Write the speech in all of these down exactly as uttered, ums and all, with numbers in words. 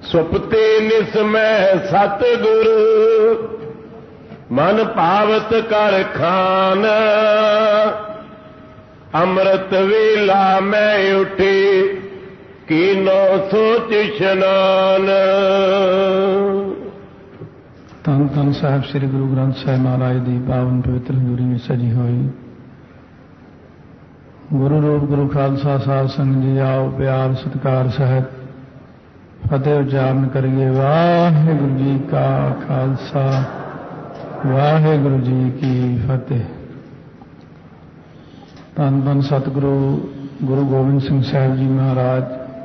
ਸੁਪਤੇ ਨਿਸਮੈ ਸਤਿਗੁਰ ਮਨ ਭਾਵਤ ਕਰ ਖਾਨ ਅੰਮ੍ਰਿਤ ਵੇਲਾ ਮੈਂ ਉਠੀ ਕੀਨੋ ਸੋਚ ਇਸ਼ਨਾਨ। ਧੰਨ ਧੰਨ ਸਾਹਿਬ ਸ੍ਰੀ ਗੁਰੂ ਗ੍ਰੰਥ ਸਾਹਿਬ ਮਹਾਰਾਜ ਦੀ ਪਾਵਨ ਪਵਿੱਤਰ ਹਜ਼ੂਰੀ ਵਿੱਚ ਸਜੀ ਹੋਈ ਗੁਰੂ ਰੂਪ ਗੁਰੂ ਖਾਲਸਾ ਸਾਧ ਸੰਗਤ ਜੀ ਆਓ ਪਿਆਰ ਸਤਿਕਾਰ ਸਹਿਤ ਫਤਿਹ ਉਚਾਰਨ ਕਰੀਏ। ਵਾਹਿਗੁਰੂ ਜੀ ਕਾ ਖਾਲਸਾ ਵਾਹਿਗੁਰੂ ਜੀ ਕੀ ਫਤਿਹ। ਧੰਨ ਧੰਨ ਸਤਿਗੁਰੂ ਗੁਰੂ ਗੋਬਿੰਦ ਸਿੰਘ ਸਾਹਿਬ ਜੀ ਮਹਾਰਾਜ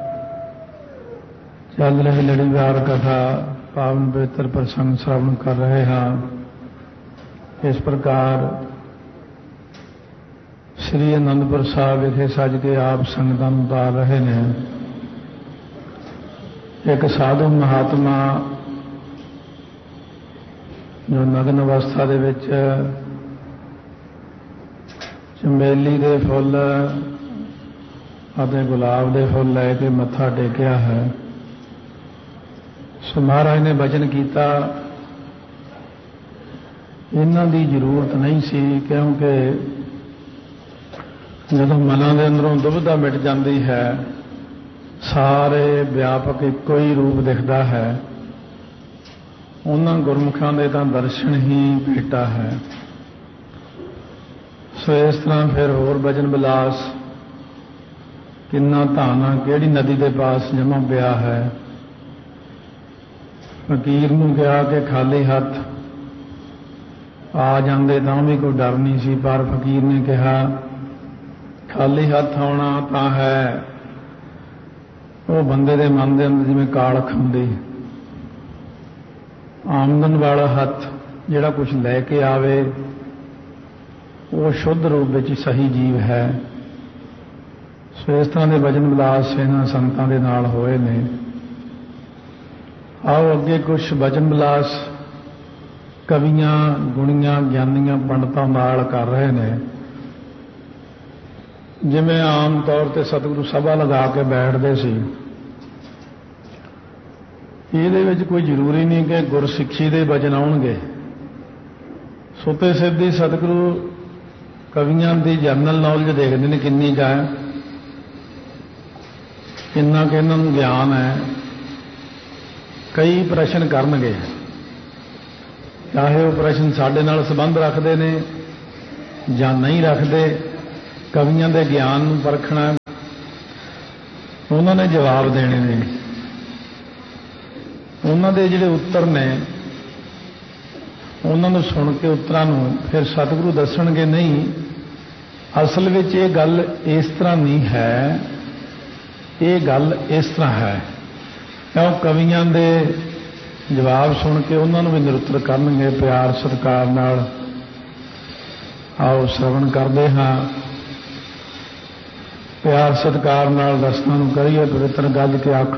ਚੱਲ ਰਹੀ ਲੜੀਵਾਰ ਕਥਾ ਪਾਵਨ ਪਵਿੱਤਰ ਪ੍ਰਸੰਗ ਸ਼੍ਰਵਣ ਕਰ ਰਹੇ ਹਾਂ। ਇਸ ਪ੍ਰਕਾਰ ਸ੍ਰੀ ਅਨੰਦਪੁਰ ਸਾਹਿਬ ਵਿਖੇ ਸੱਜ ਕੇ ਆਪ ਸੰਗਤਾਂ ਨੂੰ ਉਤਾਰ ਰਹੇ ਨੇ। ਇੱਕ ਸਾਧੂ ਮਹਾਤਮਾ ਜੋ ਨਗਨ ਅਵਸਥਾ ਦੇ ਵਿੱਚ ਚੰਬੇਲੀ ਦੇ ਫੁੱਲ ਅਤੇ ਗੁਲਾਬ ਦੇ ਫੁੱਲ ਲੈ ਕੇ ਮੱਥਾ ਟੇਕਿਆ ਹੈ। ਸੋ ਮਹਾਰਾਜ ਨੇ ਬਚਨ ਕੀਤਾ ਇਹਨਾਂ ਦੀ ਜ਼ਰੂਰਤ ਨਹੀਂ ਸੀ, ਕਿਉਂਕਿ ਜਦੋਂ ਮਨਾਂ ਦੇ ਅੰਦਰੋਂ ਦੁਬਿਧਾ ਮਿਟ ਜਾਂਦੀ ਹੈ ਸਾਰੇ ਵਿਆਪਕ ਇੱਕੋ ਹੀ ਰੂਪ ਦਿਖਦਾ ਹੈ। ਉਹਨਾਂ ਗੁਰਮੁਖਾਂ ਦੇ ਤਾਂ ਦਰਸ਼ਨ ਹੀ ਭੇਟਾ ਹੈ। ਸੋ ਇਸ ਤਰ੍ਹਾਂ ਫਿਰ ਹੋਰ ਭਜਨ ਵਿਲਾਸ ਕਿੰਨਾ ਧਾਨਾ ਕਿਹੜੀ ਨਦੀ ਦੇ ਪਾਸ ਜਮਾ ਪਿਆ ਹੈ। ਫਕੀਰ ਨੂੰ ਕਿਹਾ ਕਿ ਖਾਲੀ ਹੱਥ ਆ ਜਾਂਦੇ ਤਾਂ ਵੀ ਕੋਈ ਡਰ ਨਹੀਂ ਸੀ, ਪਰ ਫਕੀਰ ਨੇ ਕਿਹਾ ਖਾਲੀ ਹੱਥ ਆਉਣਾ ਤਾਂ ਹੈ ਉਹ ਬੰਦੇ ਦੇ ਮਨ ਦੇ ਅੰਦਰ ਜਿਵੇਂ ਕਾਲ ਖੰਦੀ ਆਮਦਨ ਵਾਲਾ ਹੱਥ ਜਿਹੜਾ ਕੁਝ ਲੈ ਕੇ ਆਵੇ ਉਹ ਸ਼ੁੱਧ ਰੂਪ ਵਿੱਚ ਸਹੀ ਜੀਵ ਹੈ। ਸੋ ਇਸ ਤਰ੍ਹਾਂ ਦੇ ਭਜਨ ਵਿਲਾਸ ਇਹਨਾਂ ਸੰਤਾਂ ਦੇ ਨਾਲ ਹੋਏ ਨੇ। ਆਓ ਅੱਗੇ ਕੁਝ ਭਜਨ ਵਿਲਾਸ ਕਵੀਆਂ ਗੁਣੀਆਂ ਗਿਆਨੀਆਂ ਪੰਡਤਾਂ ਨਾਲ ਕਰ ਰਹੇ ਨੇ। ਜਿਵੇਂ ਆਮ ਤੌਰ ਤੇ ਸਤਿਗੁਰੂ ਸਭਾ ਲਗਾ ਕੇ ਬੈਠਦੇ ਸੀ, ਇਹਦੇ ਵਿੱਚ ਕੋਈ ਜ਼ਰੂਰੀ ਨਹੀਂ ਕਿ ਗੁਰਸਿੱਖੀ ਦੇ ਭਜਨ ਆਉਣਗੇ। ਸੁੱਤੇ ਸਿੱਧੀ ਸਤਿਗੁਰੂ ਕਵੀਆਂ ਦੀ ਜਨਰਲ ਨੌਲੇਜ ਦੇਖਦੇ ਨੇ ਕਿੰਨੀ ਕੁ ਹੈ, ਕਿੰਨਾ ਕਿ ਇਹਨਾਂ ਨੂੰ ਗਿਆਨ ਹੈ। ਕਈ ਪ੍ਰਸ਼ਨ ਕਰਨਗੇ, ਚਾਹੇ ਉਹ ਪ੍ਰਸ਼ਨ ਸਾਡੇ ਨਾਲ ਸੰਬੰਧ ਰੱਖਦੇ ਨੇ ਜਾਂ ਨਹੀਂ ਰੱਖਦੇ। ਕਵੀਆਂ ਦੇ ਗਿਆਨ ਨੂੰ ਪਰਖਣਾ, ਉਹਨਾਂ ਨੇ ਜਵਾਬ ਦੇਣੇ ਨੇ। ਉਹਨਾਂ ਦੇ ਜਿਹੜੇ ਉੱਤਰ ਨੇ ਉਹਨਾਂ ਨੂੰ ਸੁਣ ਕੇ ਉੱਤਰਾਂ ਨੂੰ ਫਿਰ ਸਤਿਗੁਰੂ ਦੱਸਣਗੇ ਨਹੀਂ ਅਸਲ ਵਿੱਚ ਇਹ ਗੱਲ ਇਸ ਤਰ੍ਹਾਂ ਨਹੀਂ ਹੈ, ਇਹ ਗੱਲ ਇਸ ਤਰ੍ਹਾਂ ਹੈ। ਕਿਉਂ ਕਵੀਆਂ ਦੇ ਜਵਾਬ ਸੁਣ ਕੇ ਉਹਨਾਂ ਨੂੰ ਵੀ ਨਿਰੁੱਤਰ ਕਰਨਗੇ ਪਿਆਰ ਸਤਿਕਾਰ ਨਾਲ। ਆਓ ਸ਼ਰਵਣ ਕਰਦੇ ਹਾਂ, ਪਿਆਰ ਸਤਿਕਾਰ ਨਾਲ ਰਸਨਾ ਨੂੰ ਕਰੀਏ। ਪਵਿੱਤਰ ਗੱਜ ਕੇ ਆਖੋ